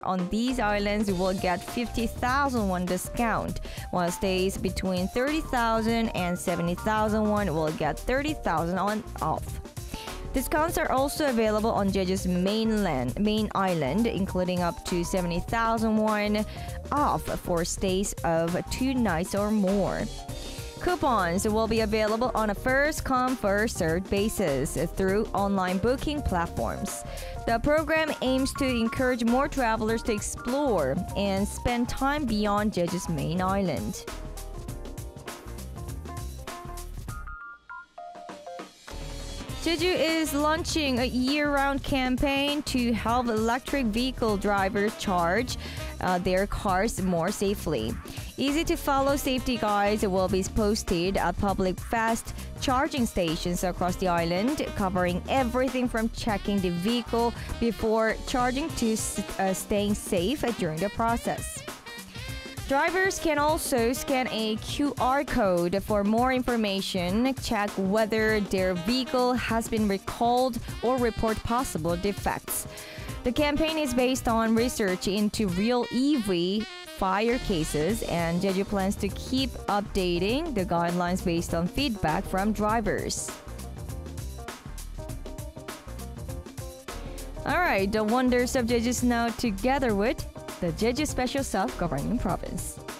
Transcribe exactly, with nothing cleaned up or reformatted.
on these islands will get fifty thousand won discount, while stays between thirty thousand and seventy thousand won will get thirty thousand on off. Discounts are also available on Jeju's mainland, main island, including up to seventy thousand won off for stays of two nights or more. Coupons will be available on a first-come, first-served basis through online booking platforms. The program aims to encourage more travelers to explore and spend time beyond Jeju's main island. Jeju is launching a year-round campaign to help electric vehicle drivers charge uh, their cars more safely. Easy-to-follow safety guides will be posted at public fast charging stations across the island, covering everything from checking the vehicle before charging to uh, staying safe during the process. Drivers can also scan a Q R code for more information, check whether their vehicle has been recalled, or report possible defects. The campaign is based on research into real E V fire cases, and Jeju plans to keep updating the guidelines based on feedback from drivers. Alright, the wonders of Jeju is now together with the Jeju Special Self-Governing Province.